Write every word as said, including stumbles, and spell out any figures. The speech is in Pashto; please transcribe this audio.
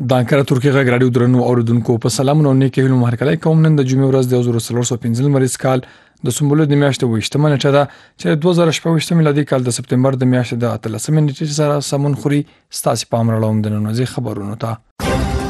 د انکره ترکیه غږ راډیو درنو اوریدونکو په سلامونه او نیکی هیلو مهرکلی کوم. نن د جمعې ورځ د ألف وثلاثمائة وخمسين مریض کال د سنبله د میاشتې اووه نیټه ده چې د دوه زره شپږ میلادي کال د سپتمبر د میاشتې د اتلسمې نیټې سره سمون خوري. ستاسو پام راوړم د نن ورځې خبرونو ته.